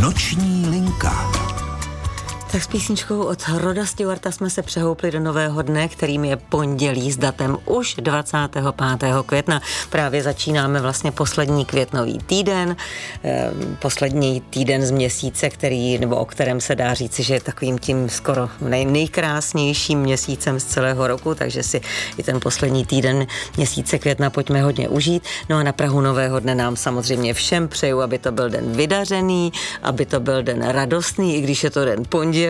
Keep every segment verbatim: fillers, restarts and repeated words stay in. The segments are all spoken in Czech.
Noční linka. Tak s písničkou od Roda Stewarta jsme se přehoupli do nového dne, kterým je pondělí s datem už dvacátého pátého května. Právě začínáme vlastně poslední květnový týden, eh, poslední týden z měsíce, který, nebo o kterém se dá říci, že je takovým tím skoro nej, nejkrásnějším měsícem z celého roku, takže si i ten poslední týden měsíce května pojďme hodně užít. No a na prahu nového dne nám samozřejmě všem přeju, aby to byl den vydařený, aby to byl den radostný, i když je to den pondělí,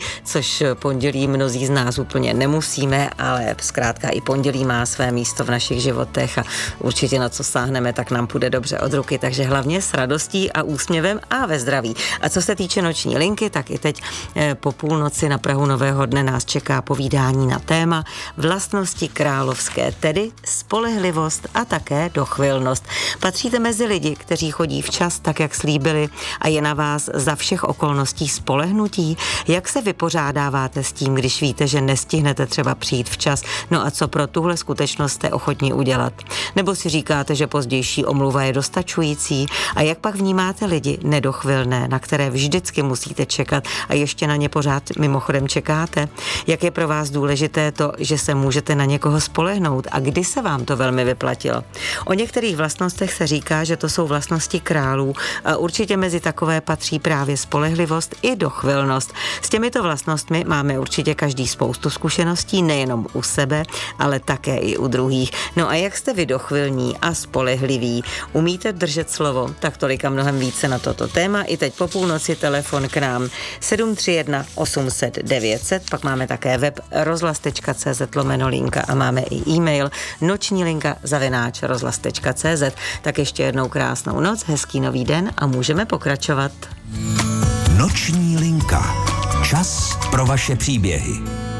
což pondělí mnozí z nás úplně nemusíme, ale zkrátka i pondělí má své místo v našich životech a určitě na co sáhneme, tak nám půjde dobře od ruky, takže hlavně s radostí a úsměvem a ve zdraví. A co se týče noční linky, tak i teď po půlnoci na prahu nového dne nás čeká povídání na téma vlastnosti královské, tedy spolehlivost a také dochvilnost. Patříte mezi lidi, kteří chodí včas, tak jak slíbili, a je na vás za všech okolností spolehnutí? Jak se vypořádáváte s tím, když víte, že nestihnete třeba přijít včas? No a co pro tuhle skutečnost jste ochotní udělat? Nebo si říkáte, že pozdější omluva je dostačující? A jak pak vnímáte lidi nedochvilné, na které vždycky musíte čekat a ještě na ně pořád mimochodem čekáte? Jak je pro vás důležité to, že se můžete na někoho spolehnout a kdy se vám to velmi vyplatilo? O některých vlastnostech se říká, že to jsou vlastnosti králů a určitě mezi takové patří právě spolehlivost i dochvilnost. S těmito vlastnostmi máme určitě každý spoustu zkušeností, nejenom u sebe, ale také i u druhých. No a jak jste vy dochvilní a spolehliví? Umíte držet slovo? Tak tolik a mnohem více na toto téma. I teď po půlnoci telefon k nám sedm tři jedna osm set devět set, pak máme také web rozhlas tečka cé zet lomeno linka a máme i e-mail noční linka zavináč rozhlas tečka cé zet. Tak ještě jednou krásnou noc, hezký nový den a můžeme pokračovat. Noční linka. Čas pro vaše příběhy.